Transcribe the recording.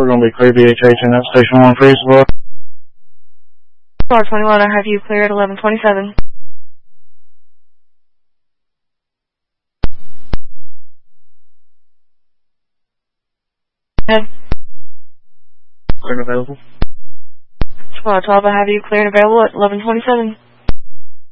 we're going to be clear BHH at Station 1 Freesboro. Car 21, I have you clear at 1127. Head. Clear and available. Squad 12, I have you clear and available at 1127.